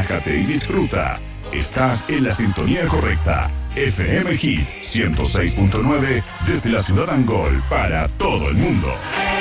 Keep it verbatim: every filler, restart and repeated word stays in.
relájate y disfruta. Estás en la sintonía correcta. F M Hit ciento seis punto nueve desde la ciudad Angol para todo el mundo.